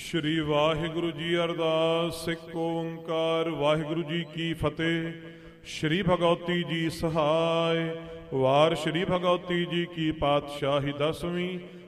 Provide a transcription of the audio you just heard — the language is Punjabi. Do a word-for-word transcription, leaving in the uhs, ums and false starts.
ਸ਼੍ਰੀ ਵਾਹਿਗੁਰੂ ਜੀ ਅਰਦਾਸ। ਇੱਕ ਓੰਕਾਰ ਵਾਹਿਗੁਰੂ ਜੀ ਕੀ ਫਤਿਹ। ਸ਼੍ਰੀ ਭਗਉਤੀ ਜੀ ਸਹਾਇ। ਵਾਰ ਸ਼੍ਰੀ ਭਗਉਤੀ ਜੀ ਕੀ ਪਾਤਸ਼ਾਹੀ ਦਸਵੀਂ।